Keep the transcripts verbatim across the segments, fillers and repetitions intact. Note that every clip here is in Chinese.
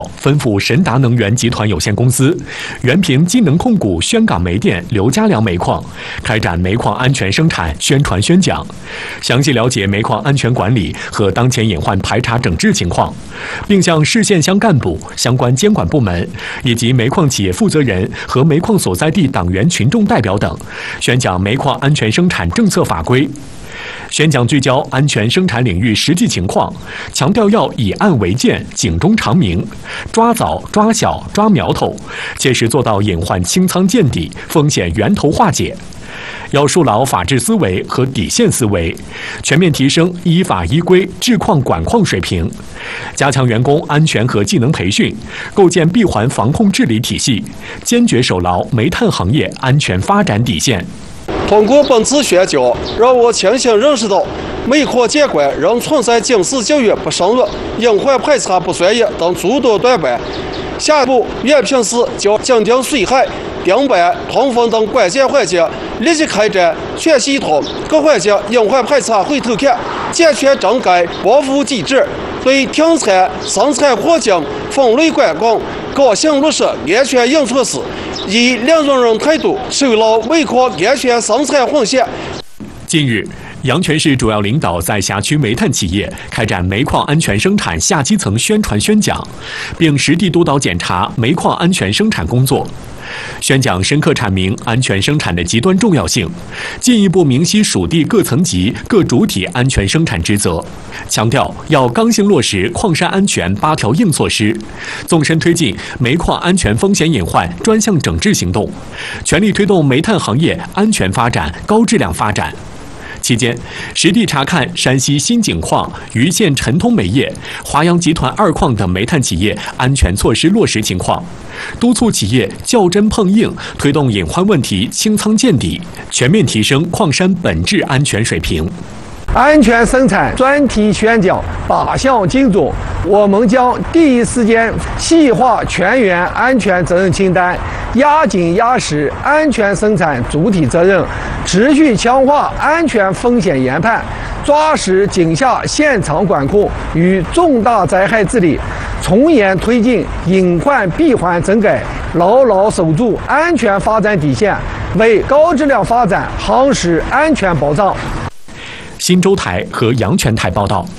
吩咐神达能源集团有限公司、原平机能控股宣港煤电刘家良煤矿开展煤矿安全生产宣传宣讲，详细了解煤矿安全管理和当前隐患排查整治情况，并向市县乡干部、相关监管部门以及煤矿企业负责人和煤矿所在地党员群众代表等宣讲煤矿安全生产政策法规。宣讲聚焦安全生产领域实际情况，强调要以案为鉴，警钟长鸣，抓早、抓小、抓苗头，切实做到隐患清仓见底、风险源头化解。要树牢法治思维和底线思维，全面提升依法依规治矿管矿水平，加强员工安全和技能培训，构建闭环防控治理体系，坚决守牢煤炭行业安全发展底线。 通过本次宣讲，让我清醒认识到，煤矿监管仍存在警示教育不深入、隐患排查不专业等诸多短板。下一步，原平市将紧盯水害、丁板、通风等关键环节，立即开展全系统各环节隐患排查回头看，健全整改保护机制，对停产、生产环境分类管控，高性落实安全硬措施，以零容忍态度守牢煤矿安全生产红线。 近日，阳泉市主要领导在辖区煤炭企业开展煤矿安全生产下基层宣传宣讲，并实地督导检查煤矿安全生产工作。宣讲深刻阐明安全生产的极端重要性，进一步明晰属地各层级各主体安全生产职责，强调要刚性落实矿山安全八条硬措施，纵深推进煤矿安全风险隐患专项整治行动，全力推动煤炭行业安全发展、高质量发展。期间，实地查看山西新井矿、盂县辰通煤业、华阳集团二矿等煤炭企业安全措施落实情况，督促企业较真碰硬，推动隐患问题清仓见底，全面提升矿山本质安全水平。 安全生产专题宣讲八项精准，我们将第一时间细化全员安全责任清单，压紧压实安全生产主体责任，持续强化安全风险研判，抓实井下现场管控与重大灾害治理，从严推进隐患闭环整改，牢牢守住安全发展底线，为高质量发展夯实安全保障。 新州台和阳泉台报道。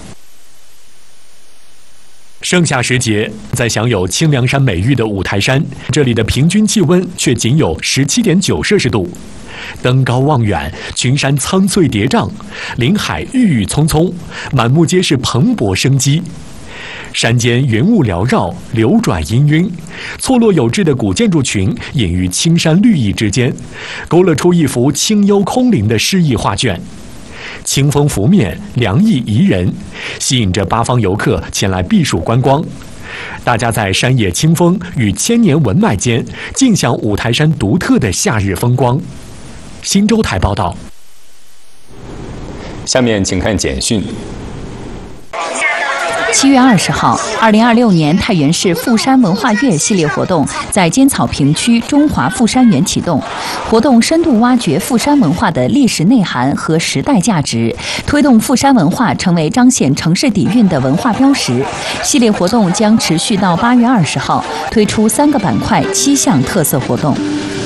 盛夏时节，在享有清凉山美誉的五台山，这里的平均气温却仅有 十七点九摄氏度。登高望远，群山苍翠叠嶂，林海郁郁葱葱，满目皆是蓬勃生机。山间云雾缭绕，流转氤氲，错落有致的古建筑群隐于青山绿意之间，勾勒出一幅清幽空灵的诗意画卷。清风拂面，凉意宜人，吸引着八方游客前来避暑观光。大家在山野清风与千年文脉间，尽享五台山独特的夏日风光。新州台报道。 下面请看简讯。 七月二十号，二零二六年太原市富山文化月系列活动在尖草坪区中华富山园启动。活动深度挖掘富山文化的历史内涵和时代价值，推动富山文化成为彰显城市底蕴的文化标识。系列活动将持续到八月二十号，推出三个板块、七项特色活动。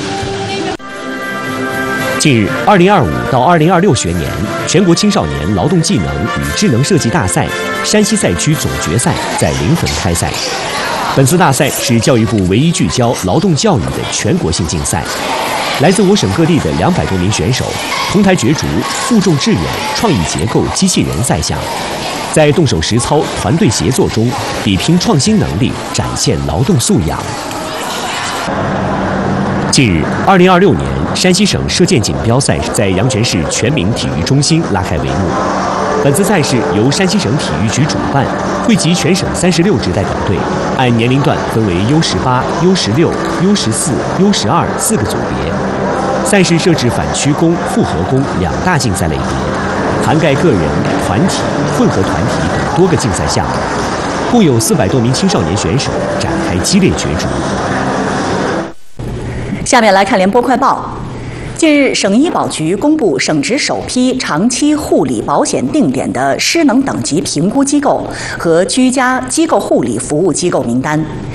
近日，二零二五到二零二六学年全国青少年劳动技能与智能设计大赛山西赛区总决赛在临汾开赛。本次大赛是教育部唯一聚焦劳动教育的全国性竞赛，来自我省各地的两百多名选手同台角逐负重致远、创意结构机器人赛项，在动手实操、团队协作中比拼创新能力，展现劳动素养。近日，二零二六年山西省射箭锦标赛在阳泉市全民体育中心拉开帷幕。本次赛事由山西省体育局主办，汇集全省三十六支代表队，按年龄段分为 U 十八、U 十六、U 十四、U 十二四个组别。赛事设置反曲弓、复合弓两大竞赛类别，涵盖个人、团体、混合团体等多个竞赛项目，共有四百多名青少年选手展开激烈角逐。 下面来看联播快报。 近日，省医保局公布省直首批长期护理保险定点的失能等级评估机构和居家机构护理服务机构名单。